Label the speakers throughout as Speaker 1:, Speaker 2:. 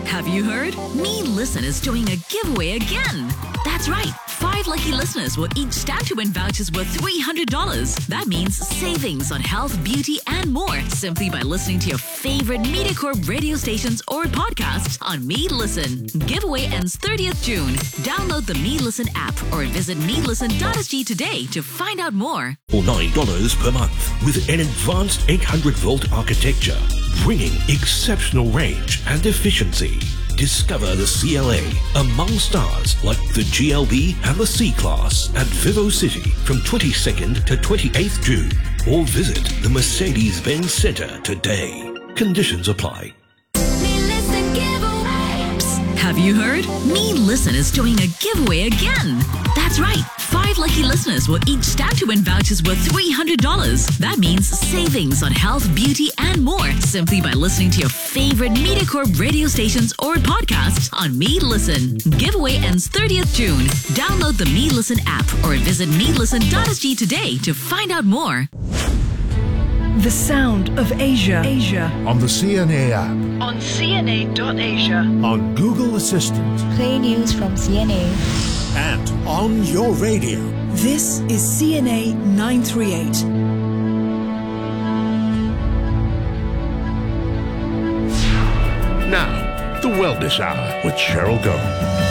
Speaker 1: Have you heard? Me Listen is doing a giveaway again. That's right. 5 lucky listeners will each stand to win vouchers worth $300. That means savings on health, beauty, and more simply by listening to your favorite MediaCorp radio stations or podcasts on Me Listen. Giveaway ends 30th June. Download the Me Listen app or visit melisten.sg today to find out more.
Speaker 2: For $9 per month with an advanced 800-volt architecture, bringing exceptional range and efficiency. Discover the CLA among stars like the GLB and the C-Class at Vivo City from 22nd to 28th June. Or visit the Mercedes-Benz Center today. Conditions apply.
Speaker 1: Have you heard? Me Listen is doing a giveaway again. That's right. 5 lucky listeners will each stand to win vouchers worth $300. That means savings on health, beauty, and more simply by listening to your favorite MediaCorp radio stations or podcasts on Me Listen. Giveaway ends 30th June. Download the Me Listen app or visit melisten.sg today to find out more.
Speaker 3: The sound of Asia.
Speaker 4: On the CNA app.
Speaker 3: On CNA.Asia.
Speaker 4: On Google Assistant.
Speaker 5: Play news from CNA.
Speaker 4: And on your radio.
Speaker 3: This is CNA 938.
Speaker 4: Now, the Wellness Hour with Cheryl Goh.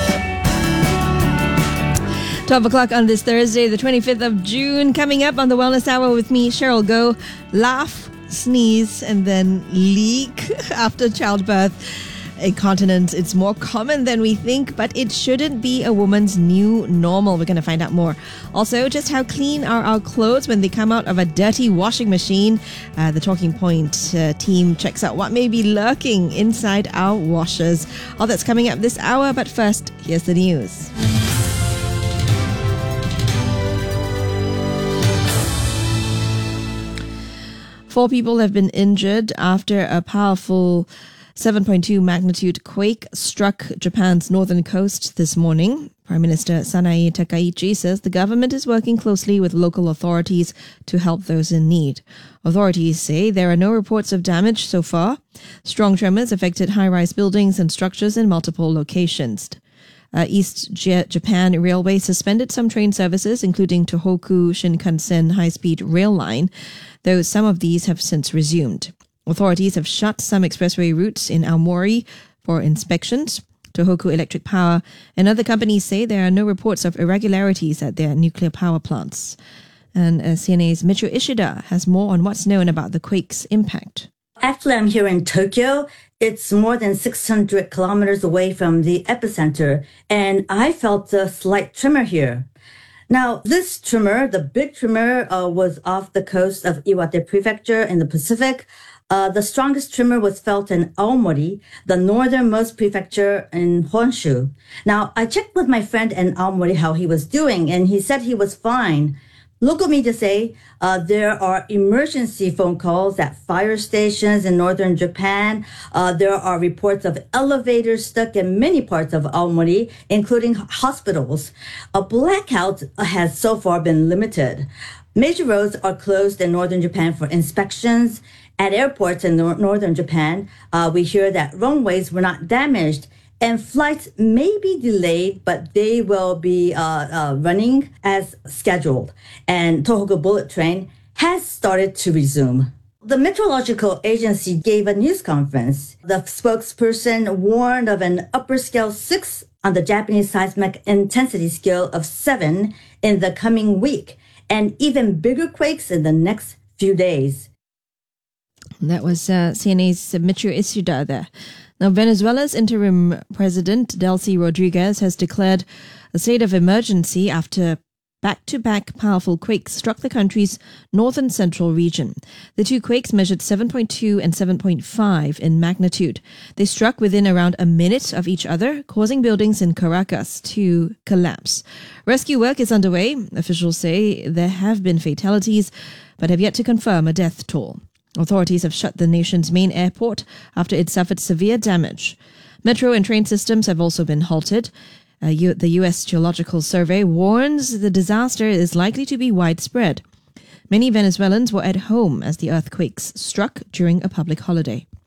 Speaker 6: 12 o'clock on this Thursday, the 25th of June. Coming up on the Wellness Hour with me, Cheryl Goh. Laugh, sneeze, and then leak after childbirth. Incontinence, it's more common than we think, but it shouldn't be a woman's new normal. We're going to find out more. Also, just how clean are our clothes when they come out of a dirty washing machine? The Talking Point team checks out what may be lurking inside our washers. All that's coming up this hour, but first, here's the news. Four people have been injured after a powerful 7.2 magnitude quake struck Japan's northern coast this morning. Prime Minister Sanae Takaichi says the government is working closely with local authorities to help those in need. Authorities say there are no reports of damage so far. Strong tremors affected high-rise buildings and structures in multiple locations. East Japan Railway suspended some train services, including Tohoku Shinkansen high-speed rail line, though some of these have since resumed. Authorities have shut some expressway routes in Aomori for inspections. Tohoku Electric Power and other companies say there are no reports of irregularities at their nuclear power plants. And CNA's Michiru Ishida has more on what's known about the quake's impact.
Speaker 7: Actually, I'm here in Tokyo. It's more than 600 kilometers away from the epicenter, and I felt a slight tremor here. Now, this tremor, the big tremor, was off the coast of Iwate Prefecture in the Pacific. The strongest tremor was felt in Aomori, the northernmost prefecture in Honshu. Now, I checked with my friend in Aomori how he was doing, and he said he was fine. Local media say there are emergency phone calls at fire stations in northern Japan. There are reports of elevators stuck in many parts of Aomori, including hospitals. A blackout has so far been limited. Major roads are closed in northern Japan for inspections. At airports in northern Japan, we hear that runways were not damaged and flights may be delayed, but they will be running as scheduled. And Tohoku Bullet Train has started to resume. The Meteorological Agency gave a news conference. The spokesperson warned of an upper scale 6 on the Japanese seismic intensity scale of 7 in the coming week, and even bigger quakes in the next few days.
Speaker 6: That was CNA's Michiru Ishida there. Now, Venezuela's interim president, Delcy Rodriguez, has declared a state of emergency after back-to-back powerful quakes struck the country's northern central region. The two quakes measured 7.2 and 7.5 in magnitude. They struck within around a minute of each other, causing buildings in Caracas to collapse. Rescue work is underway. Officials say there have been fatalities, but have yet to confirm a death toll. Authorities have shut the nation's main airport after it suffered severe damage. Metro and train systems have also been halted. The U.S. Geological Survey warns the disaster is likely to be widespread. Many Venezuelans were at home as the earthquakes struck during a public holiday.